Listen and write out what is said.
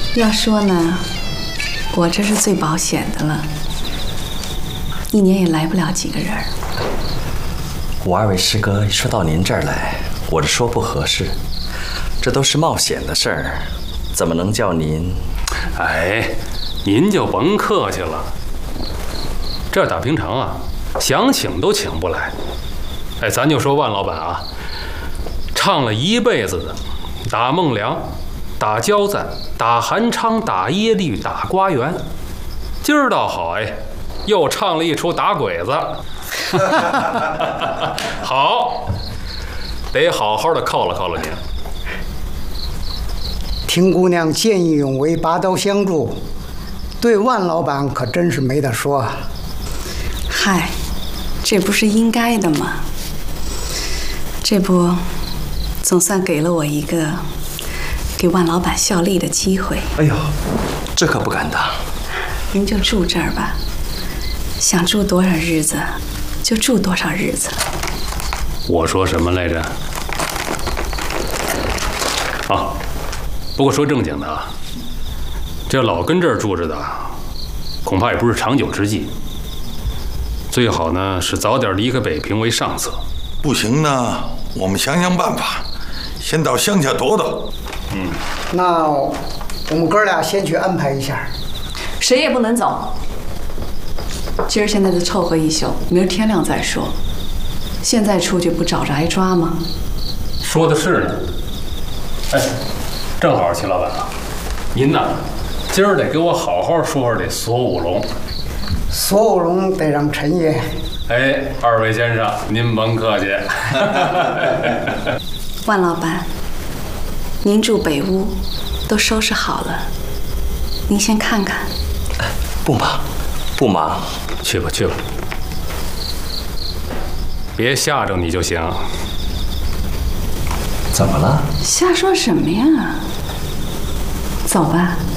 要说呢，我这是最保险的了，一年也来不了几个人。 我二位师哥一说到您这儿来，我这说不合适，这都是冒险的事儿，怎么能叫您？ 哎，您就甭客气了。这打平常啊，想请都请不来。哎，咱就说万老板啊，唱了一辈子的，打孟良，打焦赞，打韩昌，打耶律，打瓜园，今儿倒好哎，又唱了一出打鬼子。好，得好好的犒劳犒劳您。 听姑娘见义勇为，拔刀相助，对万老板可真是没得说啊。 嗨，这不是应该的吗？这不，总算给了我一个给万老板效力的机会。 哎呦，这可不敢当。 您就住这儿吧，想住多少日子就住多少日子。 我说什么来着？啊，不过说正经的啊，这老跟这儿住着的，恐怕也不是长久之计。最好呢是早点离开北平为上策。 不行呢，我们想想办法，先到乡下躲躲。 那我们哥俩先去安排一下。 谁也不能走。今儿现在就凑合一宿，明儿天亮再说。现在出去不找着挨抓吗？ 说的是呢。哎，正好，秦老板啊，您呐，今儿得给我好好说说这锁五龙。 锁五龙得让陈爷。 哎，二位先生，您甭客气。 万老板，您住北屋，都收拾好了，您先看看。 不忙，不忙。 去吧，去吧，别吓着你就行。 怎么了？ 瞎说什么呀？走吧。